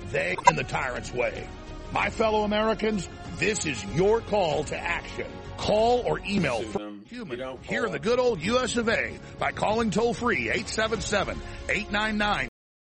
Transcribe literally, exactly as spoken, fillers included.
they in the tyrant's way. My fellow Americans, this is your call to action. Call or email from Human here in the good old U S of A by calling toll free eight seven seven, eight nine nine